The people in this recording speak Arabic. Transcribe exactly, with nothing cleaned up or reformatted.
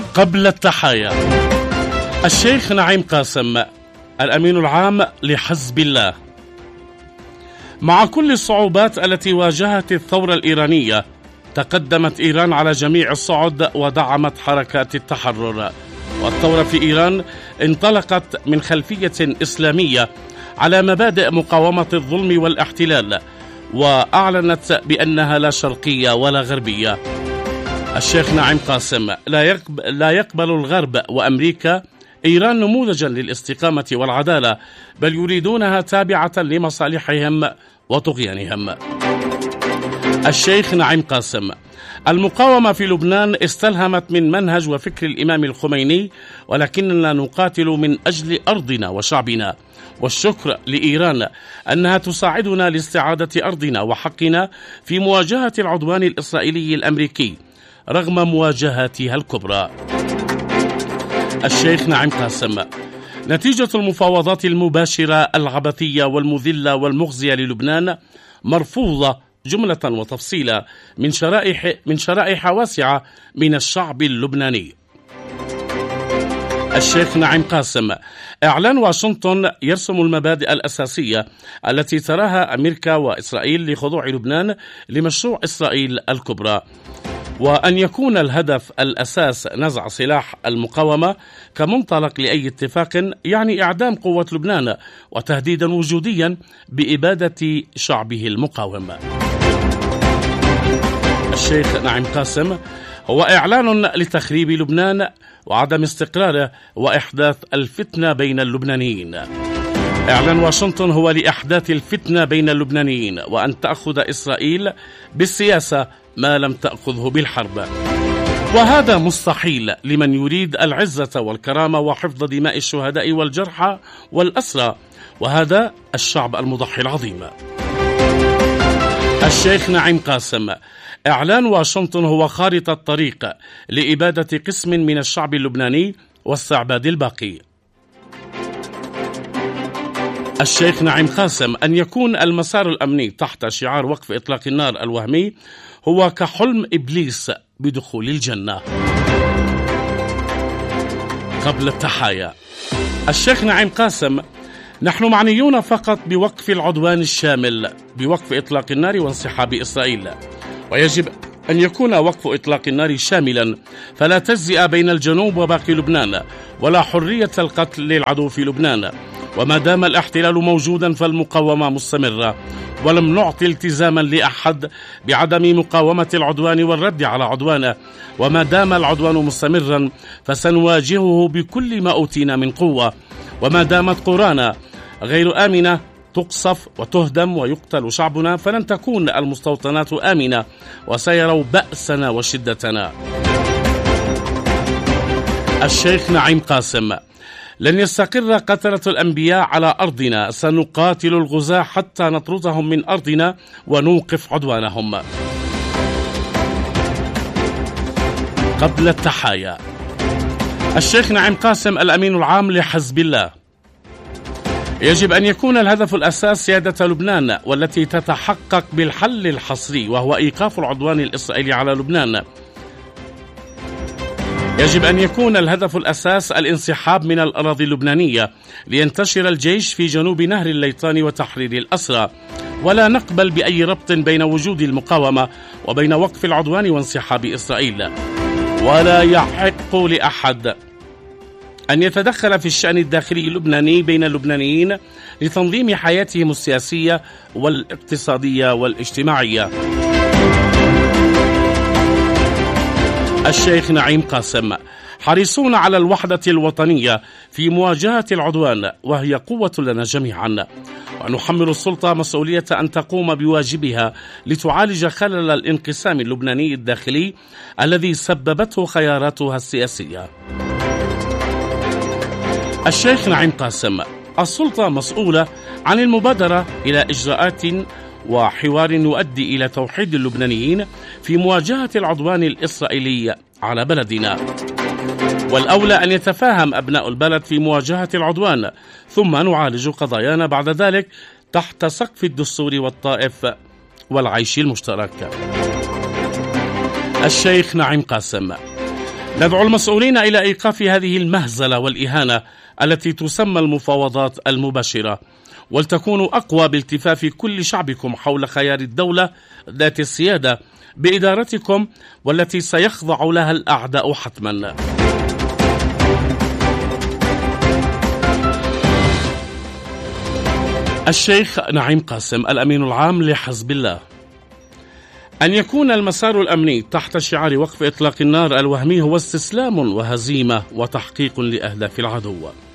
قبل التحايا. الشيخ نعيم قاسم الأمين العام لحزب الله. مع كل الصعوبات التي واجهت الثورة الإيرانية، تقدمت إيران على جميع الصعد ودعمت حركات التحرر. والثورة في إيران انطلقت من خلفية إسلامية على مبادئ مقاومة الظلم والاحتلال، وأعلنت بأنها لا شرقية ولا غربية. الشيخ نعيم قاسم لا يقبل, لا يقبل الغرب وأمريكا إيران نموذجا للاستقامة والعدالة، بل يريدونها تابعة لمصالحهم وطغيانهم. الشيخ نعيم قاسم: المقاومة في لبنان استلهمت من منهج وفكر الإمام الخميني، ولكننا نقاتل من أجل أرضنا وشعبنا، والشكر لإيران أنها تساعدنا لاستعادة أرضنا وحقنا في مواجهة العدوان الإسرائيلي الأمريكي رغم مواجهاتها الكبرى. الشيخ نعيم قاسم: نتيجة المفاوضات المباشرة العبثية والمذلة والمخزية للبنان مرفوضة جملة وتفصيلا من شرائح من شرائح واسعة من الشعب اللبناني. الشيخ نعيم قاسم: إعلان واشنطن يرسم المبادئ الأساسية التي تراها أمريكا وإسرائيل لخضوع لبنان لمشروع إسرائيل الكبرى، وأن يكون الهدف الأساس نزع سلاح المقاومة كمنطلق لأي اتفاق يعني إعدام قوة لبنان وتهديدا وجوديا بإبادة شعبه المقاوم. الشيخ نعيم قاسم: هو إعلان لتخريب لبنان وعدم استقراره وإحداث الفتنة بين اللبنانيين. إعلان واشنطن هو لإحداث الفتنة بين اللبنانيين، وأن تأخذ إسرائيل بالسياسة ما لم تأخذه بالحرب، وهذا مستحيل لمن يريد العزة والكرامة وحفظ دماء الشهداء والجرحى والأسرى، وهذا الشعب المضحي العظيم. الشيخ نعيم قاسم: إعلان واشنطن هو خارطة طريق لإبادة قسم من الشعب اللبناني واستعباد الباقي. الشيخ نعيم قاسم: أن يكون المسار الأمني تحت شعار وقف إطلاق النار الوهمي هو كحلم إبليس بدخول الجنة. قبل التحايا. الشيخ نعيم قاسم: نحن معنيون فقط بوقف العدوان الشامل، بوقف إطلاق النار وانسحاب إسرائيل، ويجب أن يكون وقف إطلاق النار شاملا، فلا تجزئة بين الجنوب وباقي لبنان، ولا حرية القتل للعدو في لبنان. وما دام الاحتلال موجودا فالمقاومة مستمرة، ولم نعطي التزاما لأحد بعدم مقاومة العدوان والرد على عدوانه. وما دام العدوان مستمرا فسنواجهه بكل ما أوتينا من قوة. وما دامت قرانا غير آمنة تقصف وتهدم ويقتل شعبنا، فلن تكون المستوطنات آمنة وسيروا بأسنا وشدتنا. الشيخ نعيم قاسم: لن يستقر قتلة الأنبياء على أرضنا، سنقاتل الغزاة حتى نطردهم من أرضنا ونوقف عدوانهم. قبل التحايا. الشيخ نعيم قاسم الأمين العام لحزب الله: يجب أن يكون الهدف الأساس سيادة لبنان، والتي تتحقق بالحل الحصري وهو إيقاف العدوان الإسرائيلي على لبنان. يجب أن يكون الهدف الأساس الانسحاب من الأراضي اللبنانية لينتشر الجيش في جنوب نهر الليطان وتحرير الأسرى، ولا نقبل بأي ربط بين وجود المقاومة وبين وقف العدوان وانسحاب إسرائيل. ولا يحق لأحد أن يتدخل في الشأن الداخلي اللبناني بين اللبنانيين لتنظيم حياتهم السياسية والاقتصادية والاجتماعية. الشيخ نعيم قاسم: حريصون على الوحدة الوطنية في مواجهة العدوان، وهي قوة لنا جميعا، ونحمل السلطة مسؤولية أن تقوم بواجبها لتعالج خلل الانقسام اللبناني الداخلي الذي سببته خياراتها السياسية. الشيخ نعيم قاسم: السلطة مسؤولة عن المبادرة إلى إجراءات وحوار يؤدي إلى توحيد اللبنانيين في مواجهة العدوان الإسرائيلي على بلدنا، والأولى أن يتفاهم أبناء البلد في مواجهة العدوان، ثم نعالج قضايانا بعد ذلك تحت سقف الدستور والطائف والعيش المشترك. الشيخ نعيم قاسم: ندعو المسؤولين إلى إيقاف هذه المهزلة والإهانة التي تسمى المفاوضات المباشرة، ولتكونوا أقوى بالتفاف كل شعبكم حول خيار الدولة ذات السيادة بإدارتكم والتي سيخضع لها الأعداء حتما. الشيخ نعيم قاسم الأمين العام لحزب الله: أن يكون المسار الأمني تحت شعار وقف إطلاق النار الوهمي هو استسلام وهزيمة وتحقيق لأهداف العدو.